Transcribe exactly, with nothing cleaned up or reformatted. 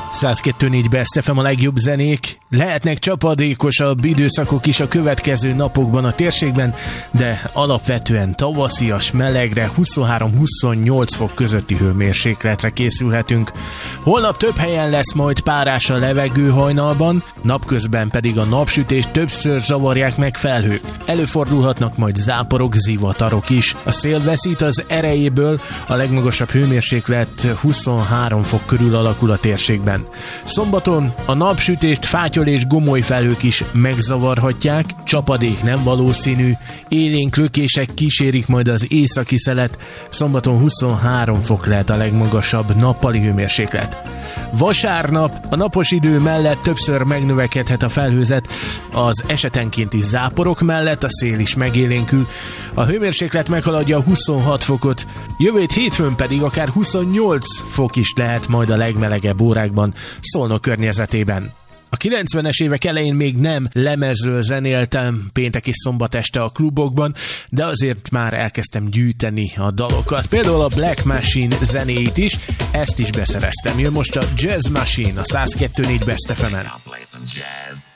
száz kettő négy Best ef em a legjobb zenék. Lehetnek csapadékosabb időszakok is a következő napokban a térségben, de alapvetően tavaszias, melegre, huszonhárom-huszonnyolc fok közötti hőmérsékletre készülhetünk. Holnap több helyen lesz majd párás a levegő hajnalban, napközben pedig a napsütést többször zavarják meg felhők. Előfordulhatnak majd záporok, zivatarok is. A szél veszít az erejéből, a legmagasabb hőmérséklet huszonhárom fok körül alakul a térségben. Szombaton a napsütést fátyol és gomoly felhők is megzavarhatják, csapadék nem valószínű, élénk lökések kísérik majd az északi szelet, szombaton huszonhárom fok lehet a legmagasabb nappali hőmérséklet. Vasárnap a napos idő mellett többször megnövekedhet a felhőzet, az esetenkénti záporok mellett a szél is megélénkül, a hőmérséklet meghaladja a huszonhat fokot, jövő hétfőn pedig akár huszonnyolc fok is lehet majd a legmelegebb órákban Szolnok környezetében. A kilencvenes évek elején még nem lemezről zenéltem péntek és szombat este a klubokban, de azért már elkezdtem gyűjteni a dalokat. Például a Black Machine zenéit is, ezt is beszereztem. Jön most a Jazz Machine a száz kettő négy Best ef emen.